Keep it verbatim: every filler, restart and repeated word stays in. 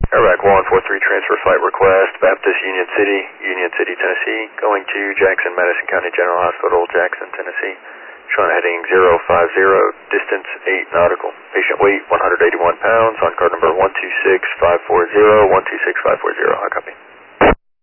Airback one four three, transfer flight request, Baptist Union City, Union City, Tennessee, going to Jackson, Madison County General Hospital, Jackson, Tennessee. Showing heading zero five zero, distance eight nautical. Patient weight one hundred eighty-one pounds, on card number one two six five four zero, one two six five four zero. I copy.